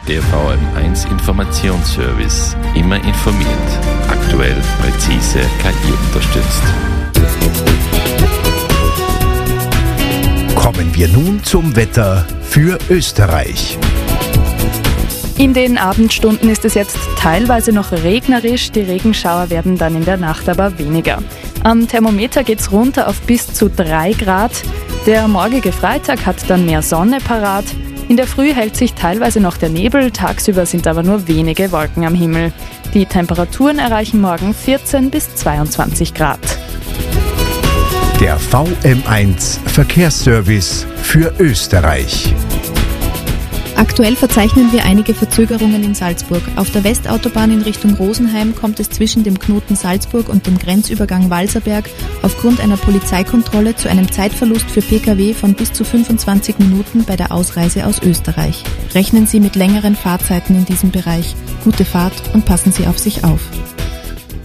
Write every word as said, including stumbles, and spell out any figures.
Der V M eins Informationsservice. Immer informiert. Aktuell, präzise, K I-unterstützt. Kommen wir nun zum Wetter für Österreich. In den Abendstunden ist es jetzt teilweise noch regnerisch, die Regenschauer werden dann in der Nacht aber weniger. Am Thermometer geht's runter auf bis zu drei Grad. Der morgige Freitag hat dann mehr Sonne parat. In der Früh hält sich teilweise noch der Nebel, tagsüber sind aber nur wenige Wolken am Himmel. Die Temperaturen erreichen morgen vierzehn bis zweiundzwanzig Grad. Der V M eins Verkehrsservice für Österreich. Aktuell verzeichnen wir einige Verzögerungen in Salzburg. Auf der Westautobahn in Richtung Rosenheim kommt es zwischen dem Knoten Salzburg und dem Grenzübergang Walserberg aufgrund einer Polizeikontrolle zu einem Zeitverlust für Pkw von bis zu fünfundzwanzig Minuten bei der Ausreise aus Österreich. Rechnen Sie mit längeren Fahrzeiten in diesem Bereich. Gute Fahrt und passen Sie auf sich auf.